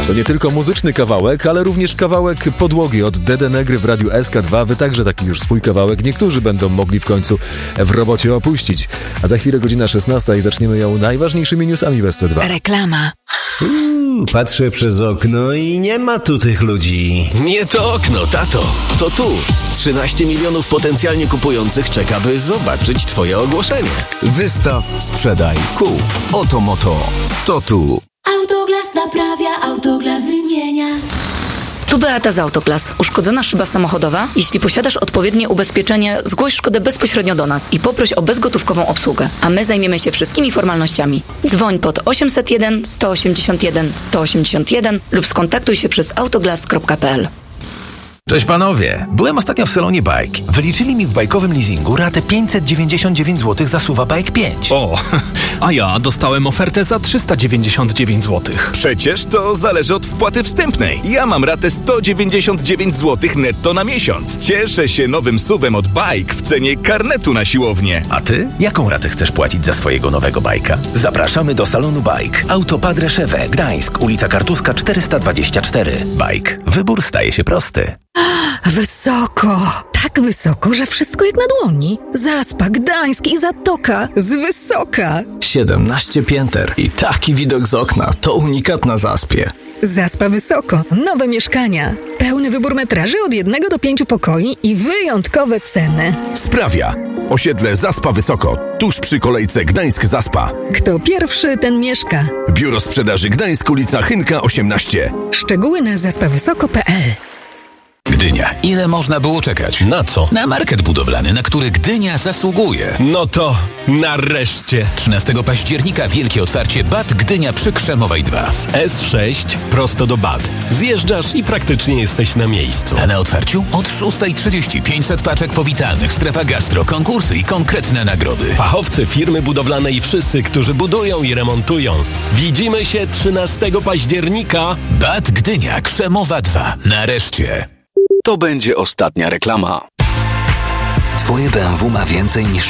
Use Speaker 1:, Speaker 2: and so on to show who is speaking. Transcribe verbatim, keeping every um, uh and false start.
Speaker 1: To nie tylko muzyczny kawałek, ale również kawałek podłogi od D D Negry w Radiu S K dwa. Wy także taki już swój kawałek niektórzy będą mogli w końcu w robocie opuścić. A za chwilę godzina szesnasta i zaczniemy ją najważniejszymi newsami w S C dwa.
Speaker 2: Reklama.
Speaker 3: Hmm, patrzę przez okno i nie ma tu tych ludzi.
Speaker 4: Nie to okno, tato. To tu. trzynaście milionów potencjalnie kupujących czeka, by zobaczyć twoje ogłoszenie.
Speaker 5: Wystaw, sprzedaj, kup. Oto moto. To tu.
Speaker 6: Autoglas naprawia, Autoglas wymienia.
Speaker 2: Tu Beata z Autoglas. Uszkodzona szyba samochodowa? Jeśli posiadasz odpowiednie ubezpieczenie, zgłoś szkodę bezpośrednio do nas i poproś o bezgotówkową obsługę, a my zajmiemy się wszystkimi formalnościami. Dzwoń pod osiemset jeden sto osiemdziesiąt jeden sto osiemdziesiąt jeden lub skontaktuj się przez autoglas kropka p l.
Speaker 7: Cześć panowie, byłem ostatnio w salonie Bike. Wyliczyli mi w bajkowym leasingu ratę pięćset dziewięćdziesiąt dziewięć złotych za SUV-a Bike pięć.
Speaker 8: O, a ja dostałem ofertę za trzysta dziewięćdziesiąt dziewięć złotych.
Speaker 9: Przecież to zależy od wpłaty wstępnej. Ja mam ratę sto dziewięćdziesiąt dziewięć złotych netto na miesiąc. Cieszę się nowym suwem od Bike w cenie karnetu na siłownię.
Speaker 7: A ty? Jaką ratę chcesz płacić za swojego nowego bajka? Zapraszamy do salonu Bike. Auto Padre Szewe, Gdańsk, ulica Kartuska czterysta dwadzieścia cztery. Bike. Wybór staje się prosty.
Speaker 10: Wysoko, tak wysoko, że wszystko jak na dłoni. Zaspa, Gdańsk i Zatoka z wysoka.
Speaker 8: siedemnaście pięter i taki widok z okna to unikat na Zaspie.
Speaker 10: Zaspa Wysoko, nowe mieszkania. Pełny wybór metraży od jednego do pięciu pokoi i wyjątkowe ceny.
Speaker 5: Sprawia. Osiedle Zaspa Wysoko, tuż przy kolejce Gdańsk-Zaspa.
Speaker 10: Kto pierwszy, ten mieszka.
Speaker 5: Biuro Sprzedaży Gdańsk, ulica Chynka osiemnaście.
Speaker 10: Szczegóły na zaspa wysoko kropka p l.
Speaker 11: Gdynia. Ile można było czekać?
Speaker 8: Na co?
Speaker 11: Na market budowlany, na który Gdynia zasługuje.
Speaker 8: No to nareszcie.
Speaker 11: trzynastego października wielkie otwarcie B A T Gdynia przy Krzemowej dwa.
Speaker 8: S sześć prosto do B A T. Zjeżdżasz i praktycznie jesteś na miejscu.
Speaker 11: A na otwarciu od szósta trzydzieści pięćset paczek powitalnych, strefa gastro, konkursy i konkretne nagrody.
Speaker 8: Fachowcy, firmy budowlane i wszyscy, którzy budują i remontują. Widzimy się trzynastego października.
Speaker 11: B A T Gdynia, Krzemowa dwa. Nareszcie.
Speaker 4: To będzie ostatnia reklama.
Speaker 12: Twoje B M W ma więcej niż